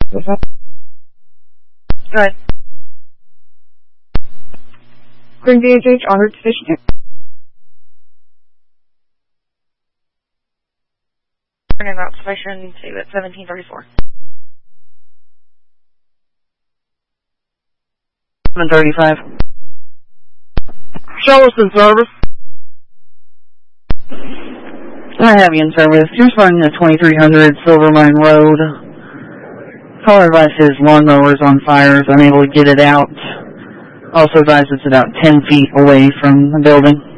Go ahead. Green DHH, en route to station 2. Turning route station 2 at 1734. 735. Show us in service. I have you in service. You're running the 2300 Silver Mine Road. Caller advice is lawnmower is on fire, is unable to get it out. Also advise it's about 10 feet away from the building.